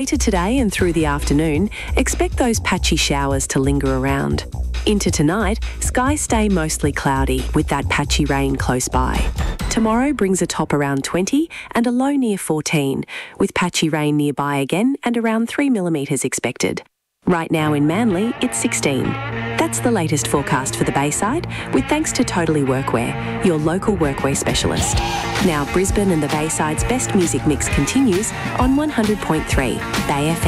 Later today and through the afternoon, expect those patchy showers to linger around. Into tonight, skies stay mostly cloudy with that patchy rain close by. Tomorrow brings a top around 20 and a low near 14, with patchy rain nearby again and around 3 millimetres expected. Right now in Manly, it's 16. That's the latest forecast for the Bayside, with thanks to Totally Workwear, your local workwear specialist. Now Brisbane and the Bayside's best music mix continues on 100.3 Bay FM.